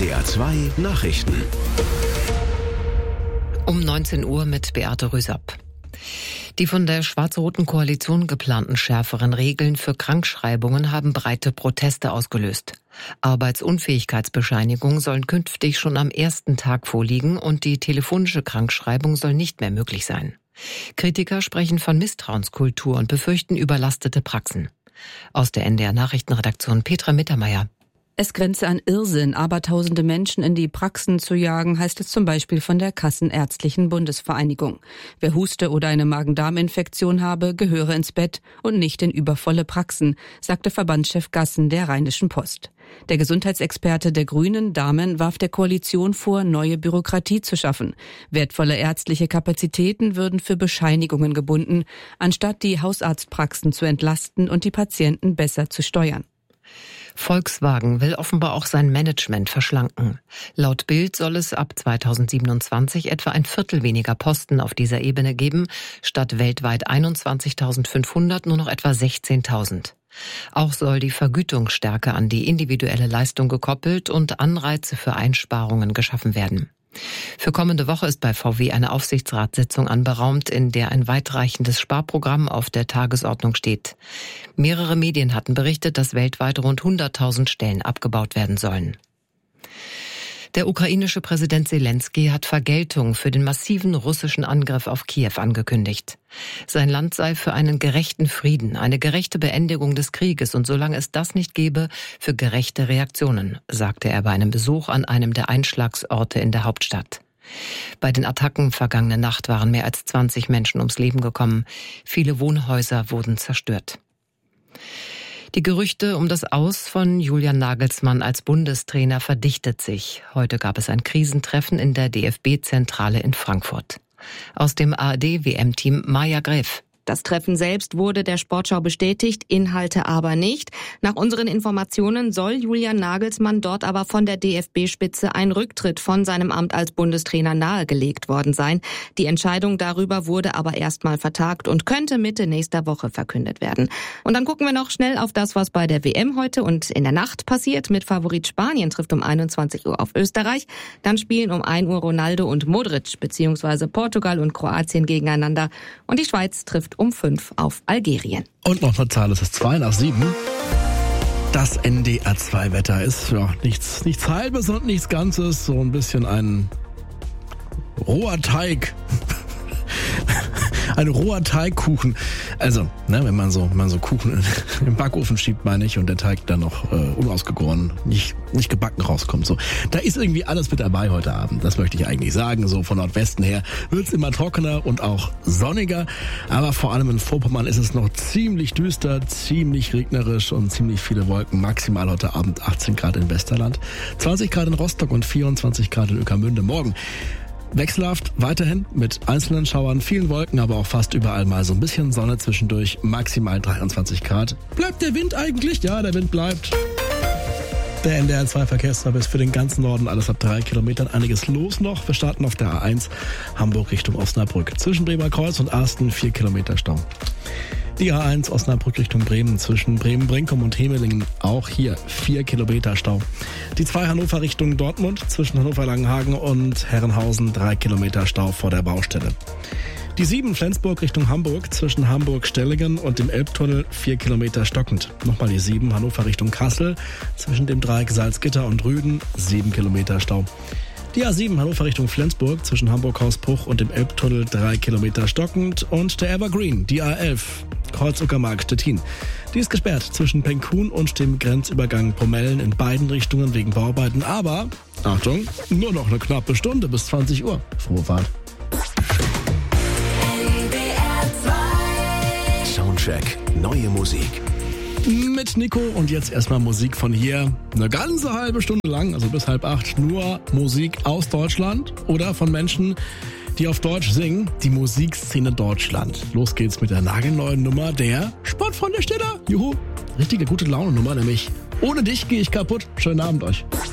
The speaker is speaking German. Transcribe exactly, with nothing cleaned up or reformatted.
D R zwei Nachrichten. Um neunzehn Uhr mit Beate Rüsapp. Die von der schwarz-roten Koalition geplanten schärferen Regeln für Krankschreibungen haben breite Proteste ausgelöst. Arbeitsunfähigkeitsbescheinigungen sollen künftig schon am ersten Tag vorliegen und die telefonische Krankschreibung soll nicht mehr möglich sein. Kritiker sprechen von Misstrauenskultur und befürchten überlastete Praxen. Aus der N D R Nachrichtenredaktion Petra Mittermeier. Es grenze an Irrsinn, abertausende Menschen in die Praxen zu jagen, heißt es zum Beispiel von der Kassenärztlichen Bundesvereinigung. Wer Huste oder eine Magen-Darm-Infektion habe, gehöre ins Bett und nicht in übervolle Praxen, sagte Verbandschef Gassen der Rheinischen Post. Der Gesundheitsexperte der Grünen, Dahmen, warf der Koalition vor, neue Bürokratie zu schaffen. Wertvolle ärztliche Kapazitäten würden für Bescheinigungen gebunden, anstatt die Hausarztpraxen zu entlasten und die Patienten besser zu steuern. Volkswagen will offenbar auch sein Management verschlanken. Laut Bild soll es ab zweitausendsiebenundzwanzig etwa ein Viertel weniger Posten auf dieser Ebene geben, statt weltweit einundzwanzigtausendfünfhundert nur noch etwa sechzehntausend. Auch soll die Vergütung stärker an die individuelle Leistung gekoppelt und Anreize für Einsparungen geschaffen werden. Für kommende Woche ist bei V W eine Aufsichtsratssitzung anberaumt, in der ein weitreichendes Sparprogramm auf der Tagesordnung steht. Mehrere Medien hatten berichtet, dass weltweit rund hunderttausend Stellen abgebaut werden sollen. Der ukrainische Präsident Selenskyj hat Vergeltung für den massiven russischen Angriff auf Kiew angekündigt. Sein Land sei für einen gerechten Frieden, eine gerechte Beendigung des Krieges und solange es das nicht gebe, für gerechte Reaktionen, sagte er bei einem Besuch an einem der Einschlagsorte in der Hauptstadt. Bei den Attacken vergangene Nacht waren mehr als zwanzig Menschen ums Leben gekommen. Viele Wohnhäuser wurden zerstört. Die Gerüchte um das Aus von Julian Nagelsmann als Bundestrainer verdichtet sich. Heute gab es ein Krisentreffen in der D F B-Zentrale in Frankfurt. Aus dem A R D-W M-Team Maja Greff. Das Treffen selbst wurde der Sportschau bestätigt, Inhalte aber nicht. Nach unseren Informationen soll Julian Nagelsmann dort aber von der D F B-Spitze ein Rücktritt von seinem Amt als Bundestrainer nahegelegt worden sein. Die Entscheidung darüber wurde aber erstmal vertagt und könnte Mitte nächster Woche verkündet werden. Und dann gucken wir noch schnell auf das, was bei der W M heute und in der Nacht passiert. Mit Favorit Spanien trifft um einundzwanzig Uhr auf Österreich. Dann spielen um ein Uhr Ronaldo und Modric bzw. Portugal und Kroatien gegeneinander. Und die Schweiz trifft um fünf auf Algerien. Und noch eine Zahl, es ist zwei nach sieben. Das N D R zwei Wetter ist ja nichts, nichts Halbes und nichts Ganzes. So ein bisschen ein roher Teig. Ein roher Teigkuchen. Also, ne, wenn man so, wenn man so Kuchen im Backofen schiebt, meine ich, und der Teig dann noch äh, unausgegoren, nicht, nicht gebacken rauskommt. So, da ist irgendwie alles mit dabei heute Abend. Das möchte ich eigentlich sagen. So von Nordwesten her wird's immer trockener und auch sonniger. Aber vor allem in Vorpommern ist es noch ziemlich düster, ziemlich regnerisch und ziemlich viele Wolken. Maximal heute Abend achtzehn Grad in Westerland, zwanzig Grad in Rostock und vierundzwanzig Grad in Ueckermünde. Morgen wechselhaft weiterhin mit einzelnen Schauern, vielen Wolken, aber auch fast überall mal so ein bisschen Sonne zwischendurch, maximal dreiundzwanzig Grad. Bleibt der Wind eigentlich? Ja, der Wind bleibt. Der N D R zwei Verkehrsservice für den ganzen Norden, alles ab drei Kilometern, einiges los noch. Wir starten auf der A eins Hamburg Richtung Osnabrück. Zwischen Bremer Kreuz und Asten vier Kilometer Stau. Die A eins Osnabrück Richtung Bremen, zwischen Bremen-Brinkum und Hemelingen auch hier vier Kilometer Stau. Die zwei Hannover Richtung Dortmund, zwischen Hannover-Langenhagen und Herrenhausen drei Kilometer Stau vor der Baustelle. Die sieben Flensburg Richtung Hamburg, zwischen Hamburg-Stellingen und dem Elbtunnel vier Kilometer stockend. Nochmal die sieben Hannover Richtung Kassel, zwischen dem Dreieck Salzgitter und Rüden sieben Kilometer Stau. Die A sieben Hannover Richtung Flensburg, zwischen Hamburg-Hausbruch und dem Elbtunnel drei Kilometer stockend. Und der Evergreen, die A elf Kreuz-Uckermark-Stettin. Die ist gesperrt zwischen Penkhuhn und dem Grenzübergang Pomellen in beiden Richtungen wegen Bauarbeiten. Aber, Achtung, nur noch eine knappe Stunde bis zwanzig Uhr. Frohe Fahrt. Soundcheck, neue Musik. Mit Nico und jetzt erstmal Musik von hier. Eine ganze halbe Stunde lang, also bis halb acht, nur Musik aus Deutschland oder von Menschen, die auf Deutsch singen. Die Musikszene Deutschland. Los geht's mit der nagelneuen Nummer der Sportfreunde Stiller. Juhu, richtige gute Laune Nummer, nämlich Ohne dich gehe ich kaputt. Schönen Abend euch.